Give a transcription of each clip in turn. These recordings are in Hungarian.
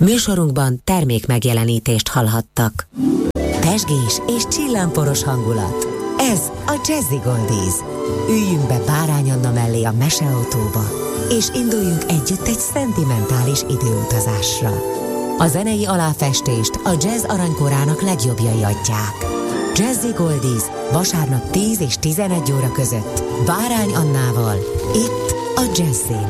Műsorunkban termék megjelenítést hallhattak. Pezsgés és csillámporos hangulat. Ez a Jazzy Goldies. Üljünk be Bárány Anna mellé a meseautóba, és induljunk együtt egy szentimentális időutazásra. A zenei aláfestést a jazz aranykorának legjobbjai adják. Jazzy Goldies vasárnap 10 és 11 óra között Bárány Annával, itt a Jazzin.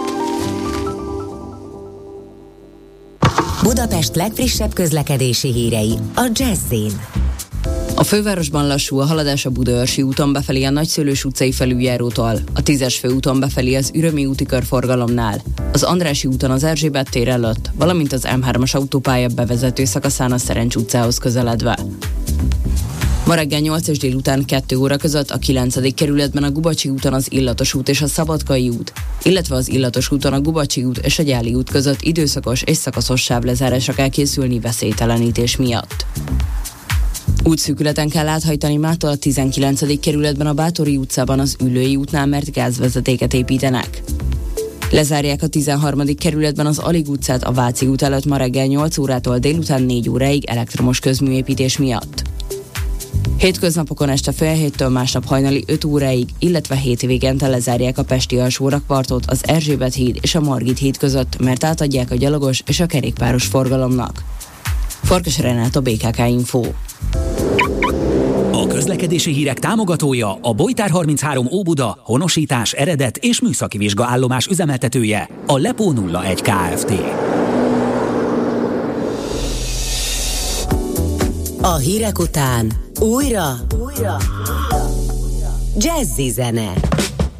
Budapest legfrissebb közlekedési hírei a Jazzin. A fővárosban lassú a haladás a Budaörsi úton befelé a Nagyszőlős utcai felüljárótól, a 10-es főúton befelé az Ürömi úti körforgalomnál, az Andrássy úton az Erzsébet tér előtt, valamint az M3-as autópálya bevezető szakaszán a Szerencs utcához közeledve. Ma reggel 8 és délután 2 óra között a 9. kerületben a Gubacsi úton az Illatos út és a Szabadkai út, illetve az Illatos úton a Gubacsi út és a Gyáli út között időszakos és szakaszos sávlezárásra kell készülni veszélytelenítés miatt. Útszűkületen kell áthajtani mától a 19. kerületben a Báthori utcában az Üllői útnál, mert gázvezetéket építenek. Lezárják a 13. kerületben az Alig utcát a Váci út előtt ma reggel 8 órától délután 4 óráig elektromos közműépítés miatt. Hétköznapokon este fél héttől másnap hajnali 5 óráig, illetve hétvégente lezárják a pesti alsórakpartot, az Erzsébet híd és a Margit híd között, mert átadják a gyalogos és a kerékpáros forgalomnak. Farkas Renát, a BKK Info. A közlekedési hírek támogatója a Bojtár 33 Óbuda, honosítás, eredet és műszaki vizsgaállomás üzemeltetője, a Lepó 01 Kft. A hírek után újra Jazzy zene.